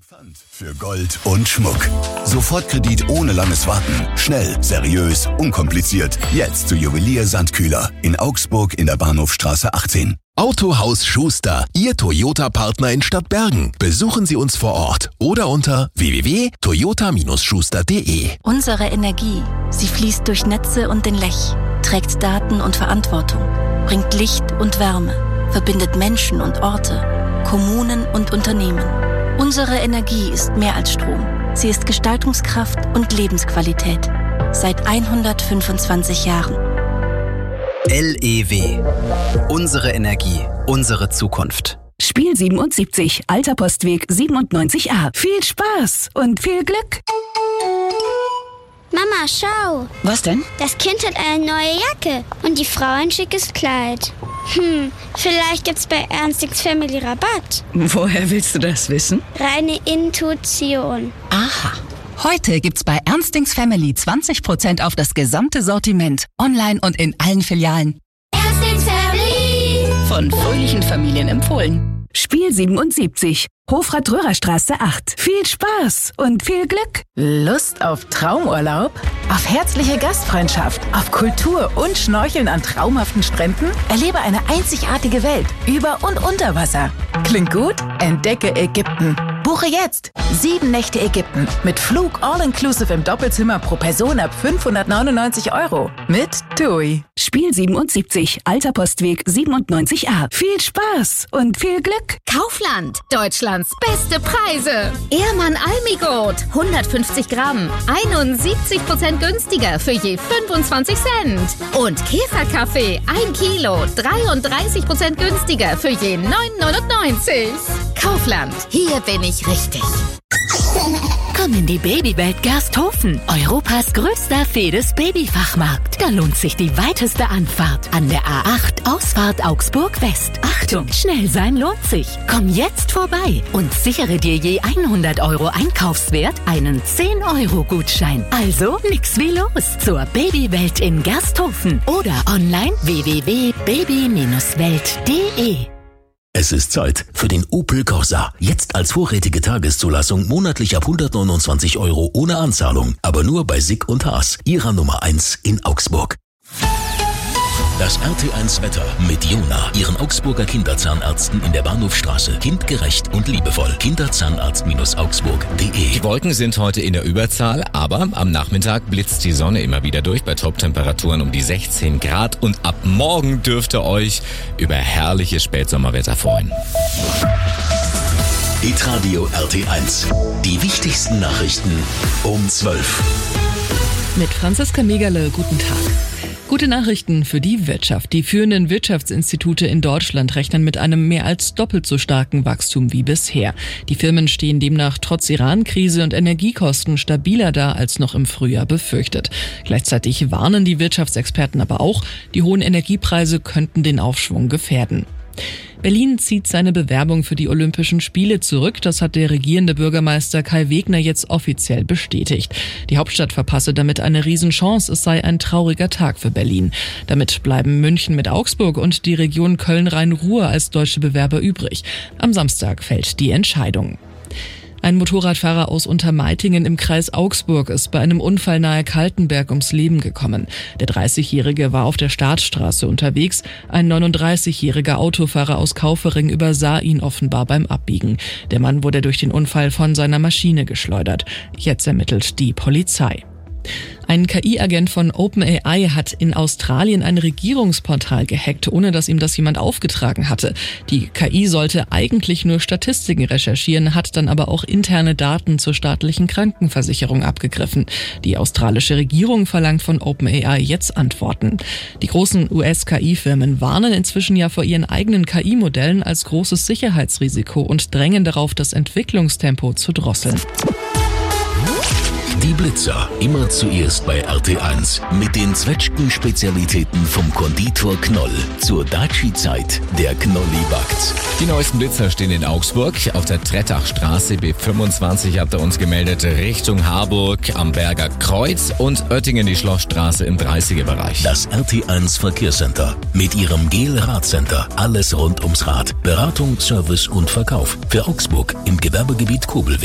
Pfand für Gold und Schmuck. Sofortkredit ohne langes Warten. Schnell, seriös, unkompliziert. Jetzt zu Juwelier Sandkühler in Augsburg in der Bahnhofstraße 18. Autohaus Schuster, Ihr Toyota-Partner in Stadtbergen. Besuchen Sie uns vor Ort oder unter www.toyota-schuster.de. Unsere Energie, sie fließt durch Netze und den Lech, trägt Daten und Verantwortung, bringt Licht und Wärme, verbindet Menschen und Orte, Kommunen und Unternehmen. Unsere Energie ist mehr als Strom. Sie ist Gestaltungskraft und Lebensqualität. Seit 125 Jahren. LEW. Unsere Energie, unsere Zukunft. Spiel 77, Alter Postweg 97a. Viel Spaß und viel Glück. Mama, schau. Was denn? Das Kind hat eine neue Jacke und die Frau ein schickes Kleid. Vielleicht gibt's bei Ernstings Family Rabatt. Woher willst du das wissen? Reine Intuition. Aha. Heute gibt's bei Ernstings Family 20% auf das gesamte Sortiment. Online und in allen Filialen. Ernstings Family. Von fröhlichen Familien empfohlen. Spiel 77, Hofrat-Röhrer-Straße 8. Viel Spaß und viel Glück. Lust auf Traumurlaub? Auf herzliche Gastfreundschaft? Auf Kultur und Schnorcheln an traumhaften Stränden? Erlebe eine einzigartige Welt über und unter Wasser. Klingt gut? Entdecke Ägypten. Buche jetzt 7 Nächte Ägypten mit Flug all-inclusive im Doppelzimmer pro Person ab 599 € mit TUI. Spiel 77, Alter Postweg 97a. Viel Spaß und viel Glück. Kaufland, Deutschlands beste Preise. Ehrmann Almigot, 150 Gramm, 71% günstiger für je 25 Cent. Und Käferkaffee, 1 Kilo, 33% günstiger für je 9,99. Kaufland, hier bin ich richtig. Komm in die Babywelt Gersthofen, Europas größter Fedes-Babyfachmarkt. Da lohnt sich die weiteste Anfahrt an der A8 Ausfahrt Augsburg West. Achtung, schnell sein lohnt sich. Komm jetzt vorbei und sichere dir je 100 € Einkaufswert einen 10-€-Gutschein. Also nix wie los zur Babywelt in Gersthofen oder online www.baby-welt.de. Es ist Zeit für den Opel Corsa. Jetzt als vorrätige Tageszulassung monatlich ab 129 € ohne Anzahlung. Aber nur bei Sick und Haas, Ihrer Nummer 1 in Augsburg. Das RT1 Wetter mit Jona, Ihren Augsburger Kinderzahnärzten in der Bahnhofstraße. Kindgerecht und liebevoll. Kinderzahnarzt-augsburg.de. Die Wolken sind heute in der Überzahl, aber am Nachmittag blitzt die Sonne immer wieder durch bei Top-Temperaturen um die 16 Grad. Und ab morgen dürft ihr euch über herrliches Spätsommerwetter freuen. Hitradio RT1. Die wichtigsten Nachrichten um 12. Mit Franziska Megerle, guten Tag. Gute Nachrichten für die Wirtschaft. Die führenden Wirtschaftsinstitute in Deutschland rechnen mit einem mehr als doppelt so starken Wachstum wie bisher. Die Firmen stehen demnach trotz Iran-Krise und Energiekosten stabiler da als noch im Frühjahr befürchtet. Gleichzeitig warnen die Wirtschaftsexperten aber auch, die hohen Energiepreise könnten den Aufschwung gefährden. Berlin zieht seine Bewerbung für die Olympischen Spiele zurück. Das hat der regierende Bürgermeister Kai Wegner jetzt offiziell bestätigt. Die Hauptstadt verpasse damit eine Riesenchance. Es sei ein trauriger Tag für Berlin. Damit bleiben München mit Augsburg und die Region Köln-Rhein-Ruhr als deutsche Bewerber übrig. Am Samstag fällt die Entscheidung. Ein Motorradfahrer aus Untermeitingen im Kreis Augsburg ist bei einem Unfall nahe Kaltenberg ums Leben gekommen. Der 30-Jährige war auf der Startstraße unterwegs. Ein 39-jähriger Autofahrer aus Kaufering übersah ihn offenbar beim Abbiegen. Der Mann wurde durch den Unfall von seiner Maschine geschleudert. Jetzt ermittelt die Polizei. Ein KI-Agent von OpenAI hat in Australien ein Regierungsportal gehackt, ohne dass ihm das jemand aufgetragen hatte. Die KI sollte eigentlich nur Statistiken recherchieren, hat dann aber auch interne Daten zur staatlichen Krankenversicherung abgegriffen. Die australische Regierung verlangt von OpenAI jetzt Antworten. Die großen US-KI-Firmen warnen inzwischen ja vor ihren eigenen KI-Modellen als großes Sicherheitsrisiko und drängen darauf, das Entwicklungstempo zu drosseln. Die Blitzer, immer zuerst bei RT1 mit den Zwetschgen-Spezialitäten vom Konditor Knoll. Zur Daci-Zeit, der Knolli backt. Die neuesten Blitzer stehen in Augsburg auf der Trettachstraße B25, habt ihr uns gemeldet, Richtung Harburg am Berger Kreuz und Oettingen die Schlossstraße im 30er-Bereich. Das RT1 Verkehrscenter mit ihrem Gel-Radcenter. Alles rund ums Rad. Beratung, Service und Verkauf. Für Augsburg im Gewerbegebiet Kobelweg.